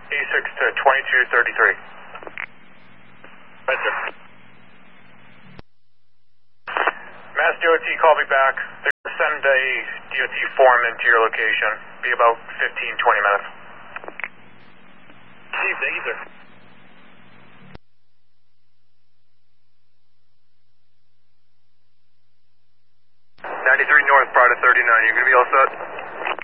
86 to 2233. Right, sir. Mass DOT, call me back. They're going to send a DOT form into your location. Be about 15, 20 minutes. Steve, thank you, sir. 93 north, Prada 39. You going to be all set?